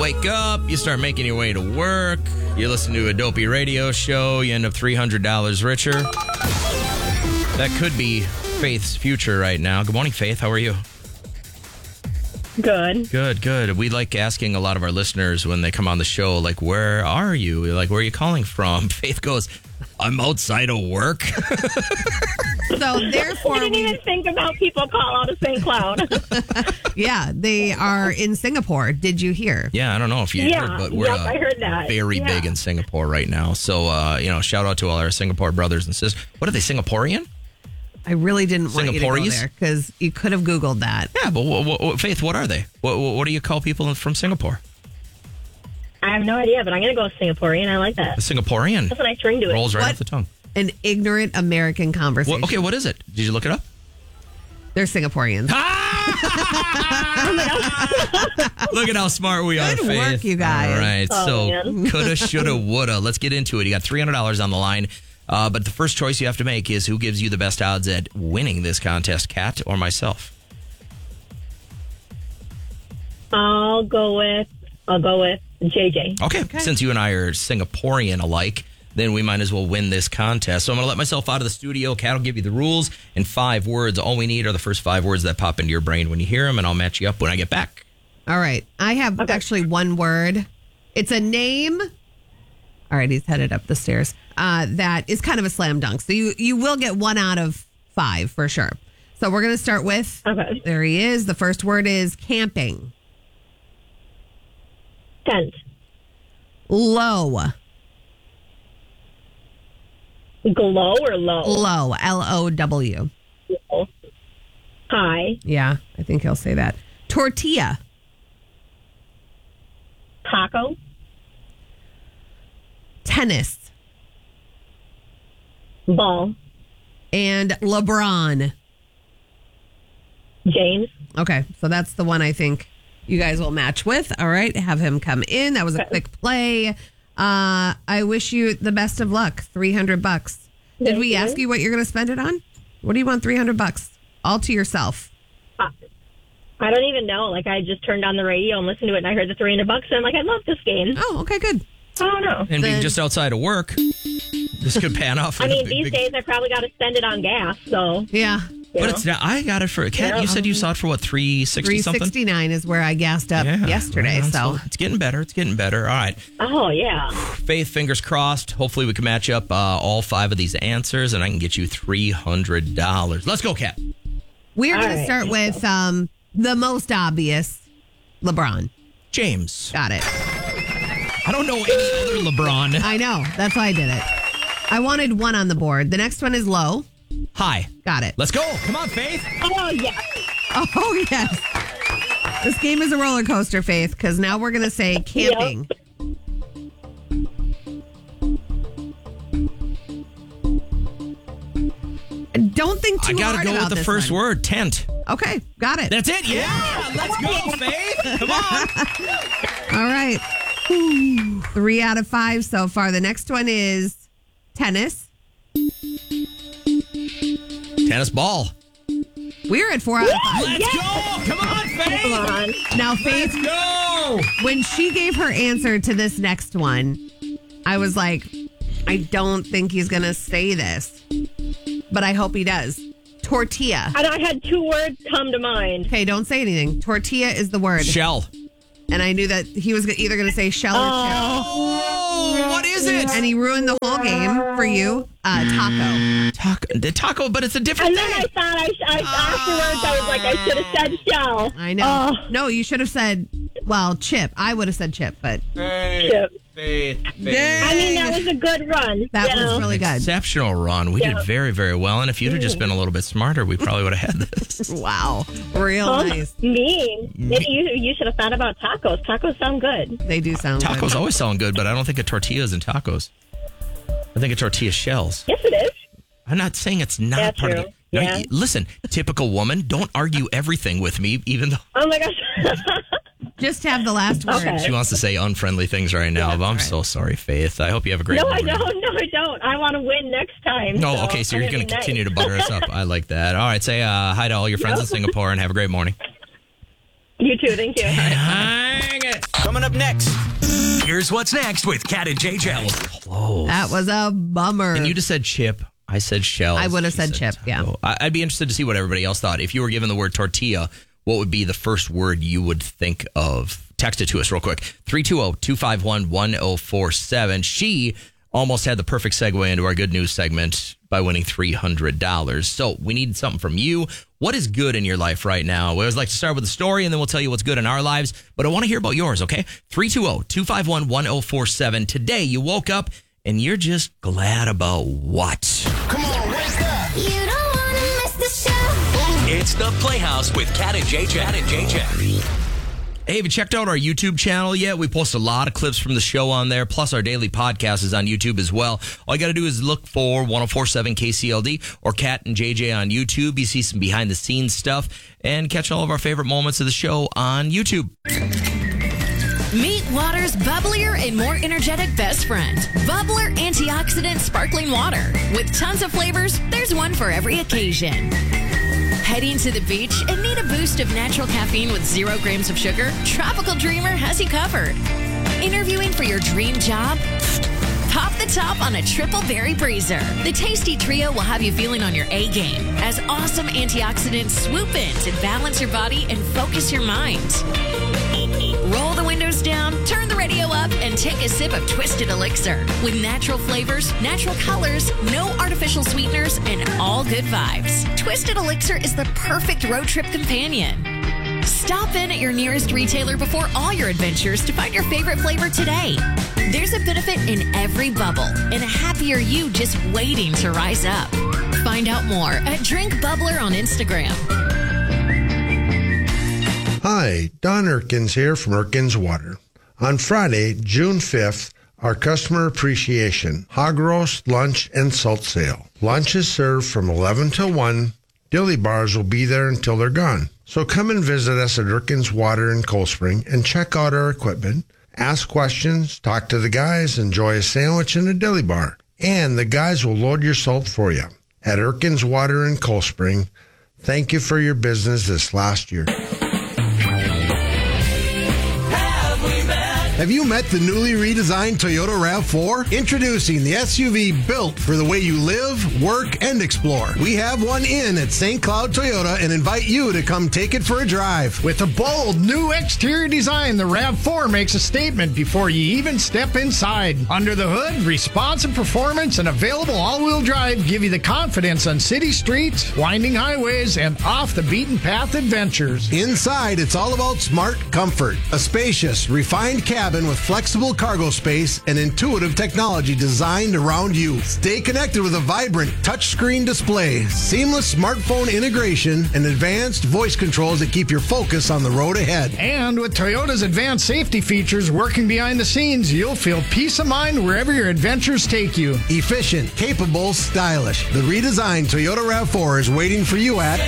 wake up, you start making your way to work, you listen to a dopey radio show, you end up $300 richer. That could be Faith's future right now. Good morning, Faith. How are you? Good. Good. We like asking a lot of our listeners when they come on the show, like, where are you? We're like, where are you calling from? Faith goes, I'm outside of work. So therefore, I didn't even think about people call out of St. Cloud. yeah, they are in Singapore. Did you hear? Yeah, I don't know if you heard, but we're I heard that. very big in Singapore right now. So, shout out to all our Singapore brothers and sisters. What are they, Singaporean? I really didn't want you to go Singaporeans? there because you could have Googled that. Yeah, but Faith, what are they? What do you call people from Singapore? I have no idea, but I'm going to go Singaporean. I like that. A Singaporean. That's a nice ring to it. Rolls right off the tongue. An ignorant American conversation. Okay, what is it? Did you look it up? They're Singaporeans. Look at how smart we are, Good Faith. work, you guys. All right, man. coulda, shoulda, woulda. Let's get into it. You got $300 on the line. But the first choice you have to make is who gives you the best odds at winning this contest, Kat or myself? I'll go with JJ. Okay. Since you and I are Singaporean alike, then we might as well win this contest. So I'm going to let myself out of the studio. Kat will give you the rules in 5 words. All we need are the first 5 words that pop into your brain when you hear them, and I'll match you up when I get back. All right. I have actually one word. It's a name. All right, he's headed up the stairs. That is kind of a slam dunk. So you will get 1 out of 5 for sure. So we're going to start with, there he is. The first word is camping. Tent. Low. Glow or low? Low. L-O-W. High. Yeah, I think he'll say that. Tortilla. Taco. Tennis. Ball. And LeBron. James. Okay, so that's the one I think you guys will match with. All right, have him come in. That was a quick play. I wish you the best of luck. $300. Did we ask you what you're going to spend it on? What do you want? $300 all to yourself. I don't even know. Like, I just turned on the radio and listened to it, and I heard the $300, and I'm like, I love this game. Oh, okay, good. I don't know. And being just outside of work, this could pan off. I mean, these days I probably got to spend it on gas. So yeah. But it's not, I got it for Kat. You said you saw it for what, $360 something? $369 is where I gassed up yesterday. Right so it's getting better. It's getting better. All right. Oh yeah. Faith, fingers crossed. Hopefully we can match up all 5 of these answers, and I can get you $300. Let's go, Kat. We're going to start with the most obvious, LeBron. James. Got it. I don't know any other LeBron. I know. That's why I did it. I wanted 1 on the board. The next one is low. Hi. Got it. Let's go. Come on, Faith. Oh yes. Oh, yes. This game is a roller coaster, Faith, because now we're going to say camping. Don't think too hard about this. I got to go with the first word, tent. Okay, got it. That's it. Yeah. Let's go, Faith. Come on. All right. 3 out of 5 so far. The next one is tennis. Tennis ball. We're at 4 out of 5. Let's go. Come on, Faith. Come on. Now, Faith, Go. when she gave her answer to this next one, I was like, I don't think he's going to say this, but I hope he does. Tortilla. And I had 2 words come to mind. Okay, don't say anything. Tortilla is the word. Shell. And I knew that he was either going to say shell or shell. Oh, what is it? And he ruined the whole game for you. Taco. Taco, but it's a different And then thing. I thought afterwards I was like, I should have said shell. I know. No, you should have said, well, chip. I would have said chip, but Chip. Faith. I mean, that was a good run. that was really good. Exceptional run. We did very, very well. And if you'd have just been a little bit smarter, we probably would have had this. Wow. Real nice. Mean. Maybe you should have thought about tacos. Tacos sound good. They do sound good. Tacos always sound good, but I don't think a tortilla is in tacos. I think a tortilla shells. Yes, it is. I'm not saying it's not That's part true. of it. No, Yeah. listen, typical woman, don't argue everything with me, even though Oh my gosh. Just have the last word. Okay. she wants to say unfriendly things right now. But I'm so sorry, Faith. I hope you have a great No, I morning. don't. No, I don't. I want to win next time. No, okay, so you're going to continue to butter us up. I like that. All right, say hi to all your friends in Singapore and have a great morning. You too. Thank you. Hang it. Coming up up next. Here's what's next with Kat and JJ. Close. That was a bummer. And you just said chip. I said shell. I would have said chip, yeah. I'd be interested to see what everybody else thought. If you were given the word tortilla, what would be the first word you would think of? Text it to us real quick. 320-251-1047. She almost had the perfect segue into our good news segment by winning $300. So we need something from you. What is good in your life right now? We always like to start with a story, and then we'll tell you what's good in our lives. But I want to hear about yours, okay? 320-251-1047. Today, you woke up, and you're just glad about what? Come on, wake up. You don't want to miss the show. It's the Playhouse with Kat and JJ. Hey, have you checked out our YouTube channel yet? We post a lot of clips from the show on there, plus our daily podcast is on YouTube as well. All you got to do is look for 1047 KCLD or Kat and JJ on YouTube. You see some behind-the-scenes stuff and catch all of our favorite moments of the show on YouTube. Meet water's bubblier and more energetic best friend. Bubbler Antioxidant Sparkling Water. With tons of flavors, there's one for every occasion. Heading to the beach and need a boost of natural caffeine with 0 grams of sugar? Tropical Dreamer has you covered. Interviewing for your dream job? Pop the top on a triple berry breezer. The tasty trio will have you feeling on your A game as awesome antioxidants swoop in to balance your body and focus your mind. Roll the windows down, turn the radio up, and take a sip of Twisted Elixir. With natural flavors, natural colors, no artificial sweeteners, and all good vibes. Twisted Elixir is the perfect road trip companion. Stop in at your nearest retailer before all your adventures to find your favorite flavor today. There's a benefit in every bubble and a happier you just waiting to rise up. Find out more at Drink Bubbler on Instagram. Hi, Don Erkins here from Erkins Water. On Friday, June 5th, our customer appreciation, hog roast, lunch, and salt sale. Lunch is served from 11 till 1. Dilly bars will be there until they're gone. So come and visit us at Erkins Water in Cold Spring and check out our equipment. Ask questions, talk to the guys, enjoy a sandwich and a dilly bar. And the guys will load your salt for you. At Erkins Water in Cold Spring, thank you for your business this last year. Have you met the newly redesigned Toyota RAV4? Introducing the SUV built for the way you live, work, and explore. We have one in at St. Cloud Toyota and invite you to come take it for a drive. With a bold new exterior design, the RAV4 makes a statement before you even step inside. Under the hood, responsive performance and available all-wheel drive give you the confidence on city streets, winding highways, and off-the-beaten-path adventures. Inside, it's all about smart comfort. A spacious, refined cabin with flexible cargo space and intuitive technology designed around you. Stay connected with a vibrant touchscreen display, seamless smartphone integration, and advanced voice controls that keep your focus on the road ahead. And with Toyota's advanced safety features working behind the scenes, you'll feel peace of mind wherever your adventures take you. Efficient, capable, stylish. The redesigned Toyota RAV4 is waiting for you at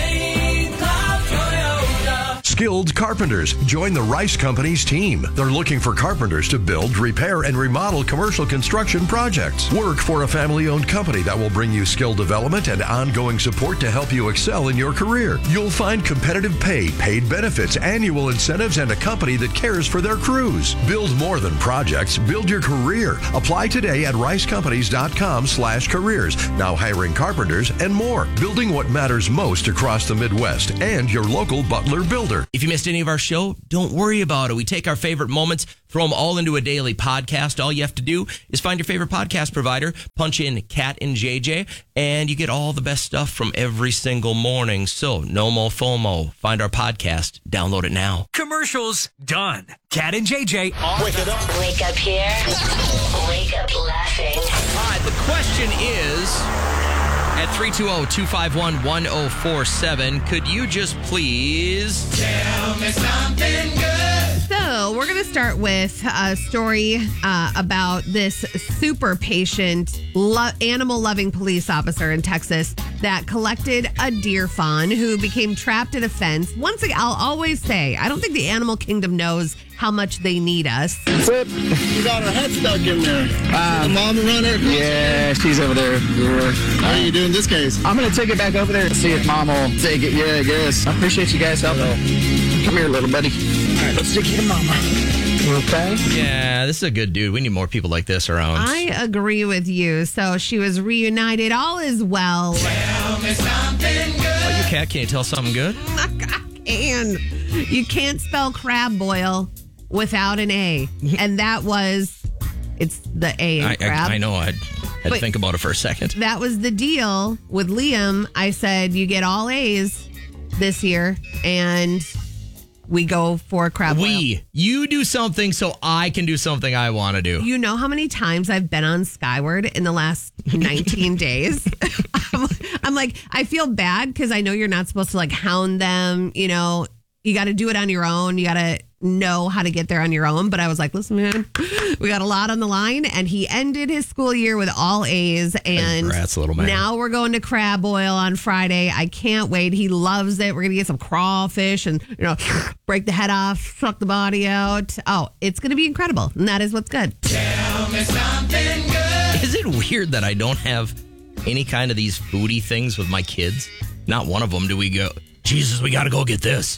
Skilled Carpenters. Join the Rice Companies team. They're looking for carpenters to build, repair, and remodel commercial construction projects. Work for a family-owned company that will bring you skill development and ongoing support to help you excel in your career. You'll find competitive pay, paid benefits, annual incentives, and a company that cares for their crews. Build more than projects. Build your career. Apply today at ricecompanies.com/careers. Now hiring carpenters and more. Building what matters most across the Midwest and your local Butler builder. If you missed any of our show, don't worry about it. We take our favorite moments, throw them all into a daily podcast. All you have to do is find your favorite podcast provider, punch in Kat and JJ, and you get all the best stuff from every single morning. So no more FOMO. Find our podcast. Download it now. Commercials done. Kat and JJ. Wake it up. Wake up here. Wake up laughing. All right, the question is, at 320-251-1047, could you just please Tell me something good. So we're going to start with a story about this super patient, animal-loving police officer in Texas that collected a deer fawn who became trapped in a fence. Once again, I'll always say, I don't think the animal kingdom knows how much they need us. Flip. You got her head stuck in there. The mom runner? Yeah, she's over there. How are you doing this case? I'm going to take it back over there and see if Mom will take it. Yeah, I guess. I appreciate you guys helping. Come here, little buddy. All right, let's take you to Mama. Okay. Yeah, this is a good dude. We need more people like this around. I agree with you. So she was reunited. All is well. Oh, you cat, can you tell something good? And you can't spell crab boil without an A. And it's the A in crab. I know. I had to think about it for a second. That was the deal with Liam. I said, you get all A's this year, and we go for crab boil. You do something so I can do something I want to do. You know how many times I've been on Skyward in the last 19 days? I'm like, I feel bad because I know you're not supposed to like hound them. You know, you got to do it on your own. You got to know how to get there on your own. But I was like, listen, man, we got a lot on the line. And he ended his school year with all A's. And congrats, little man. Now we're going to crab boil on Friday. I can't wait. He loves it. We're going to get some crawfish and, break the head off, suck the body out. Oh, it's going to be incredible. And that is what's good. Tell me something good. Is it weird that I don't have any kind of these foodie things with my kids? Not one of them do we go, Jesus, we got to go get this.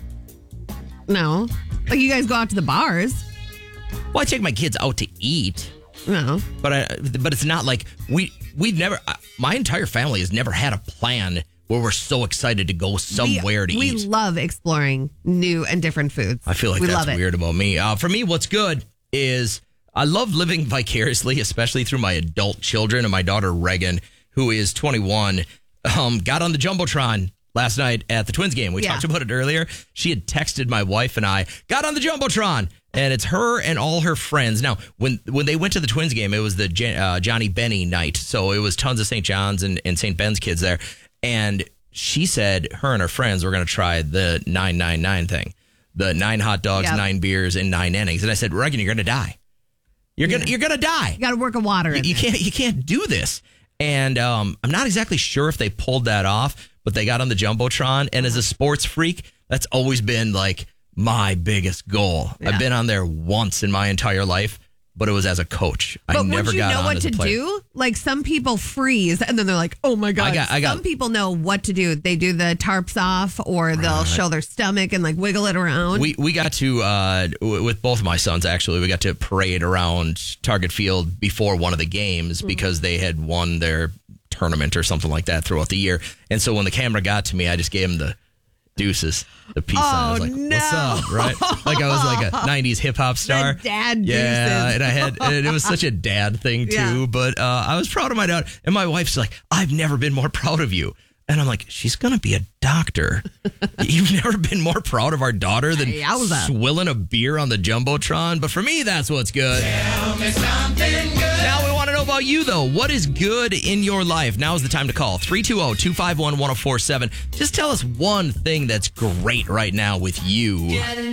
No. Like you guys go out to the bars. Well, I take my kids out to eat. No. But it's not like we've never, my entire family has never had a plan where we're so excited to go somewhere to eat. We love exploring new and different foods. I feel like that's weird about me. For me, what's good is I love living vicariously, especially through my adult children. And my daughter, Reagan, who is 21, got on the Jumbotron last night at the Twins game. We talked about it earlier. She had texted my wife and I, got on the Jumbotron. And it's her and all her friends. Now, when they went to the Twins game, it was the Johnny Benny night. So it was tons of St. John's and St. Ben's kids there. And she said her and her friends were going to try the 999 thing. The 9 hot dogs, 9 beers, and 9 innings. And I said, Reagan, you're going to die. You're gonna die. You got to work of water. You can't do this. And I'm not exactly sure if they pulled that off, but they got on the Jumbotron. And as a sports freak, that's always been like my biggest goal. Yeah. I've been on there once in my entire life, but it was as a coach. I never got on as a player. But would you know what to do? Like some people freeze and then they're like, oh my God. Some people know what to do. They do the tarps off or they'll show their stomach and like wiggle it around. We got to, with both of my sons actually, we got to parade around Target Field before one of the games because they had won their tournament or something like that throughout the year. And so when the camera got to me, I just gave him the deuces, the peace sign. I was like, what's up, right? Like I was like a 90s hip hop star. The dad deuces. Yeah, and it was such a dad thing too, but I was proud of my daughter. And my wife's like, I've never been more proud of you. And I'm like, she's going to be a doctor. You've never been more proud of our daughter than swilling a beer on the Jumbotron. But for me, that's what's good. Tell me something good. Now we want to know about you, though. What is good in your life? Now is the time to call. 320-251-1047. Just tell us one thing that's great right now with you.